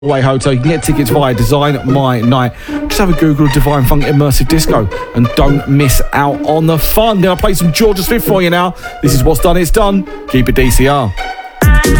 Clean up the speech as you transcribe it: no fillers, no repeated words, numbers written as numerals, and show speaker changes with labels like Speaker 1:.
Speaker 1: Way Hotel. You can get tickets via Design My Night. Just have a Google of Divine Funk Immersive Disco and don't miss out on the fun. Then I'll play some Georgia Smith for you now. This is What's Done, It's Done. Keep it DCR.